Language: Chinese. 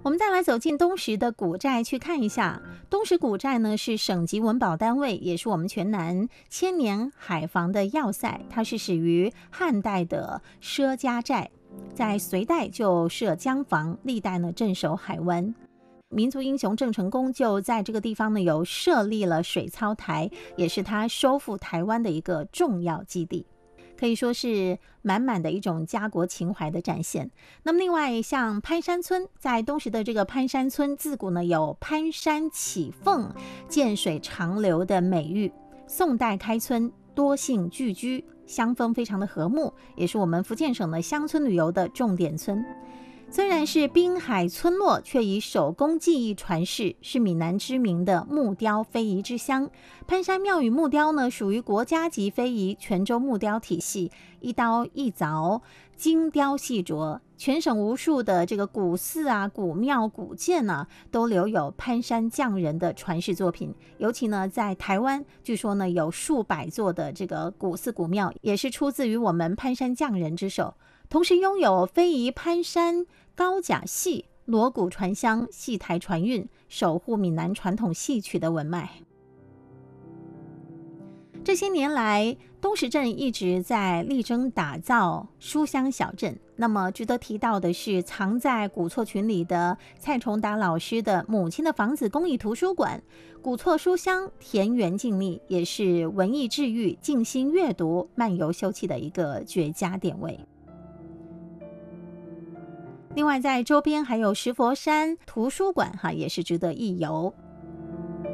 我们再来走进东石的古寨去看一下。东石古寨呢是省级文保单位，也是我们全南千年海防的要塞。它是始于汉代的佘家寨，在隋代就设江防，历代呢镇守海湾。民族英雄郑成功就在这个地方呢有设立了水操台，也是他收复台湾的一个重要基地。可以说是满满的一种家国情怀的展现。那么另外像潘山村，在东石的这个潘山村自古呢有潘山起凤涧水长流的美誉，宋代开村，多姓聚居，乡风非常的和睦，也是我们福建省的乡村旅游的重点村。虽然是滨海村落，却以手工技艺传世，是闽南知名的木雕非遗之乡。潘山庙宇木雕呢，属于国家级非遗泉州木雕体系，一刀一凿，精雕细琢。全省无数的这个古寺啊、古庙、古建呢，都留有潘山匠人的传世作品。尤其呢，在台湾，据说呢有数百座的这个古寺古庙，也是出自于我们潘山匠人之手。同时拥有非遗潘山高甲戏、锣鼓传香、戏台传韵，守护闽南传统戏曲的文脉。这些年来，东石镇一直在力争打造书香小镇。那么值得提到的是，藏在古厝群里的蔡崇达老师的母亲的房子公益图书馆，古厝书香，田园静谧，也是文艺治愈、静心阅读、漫游休憩的一个绝佳点位。另外在周边还有石佛山图书馆也是值得一游。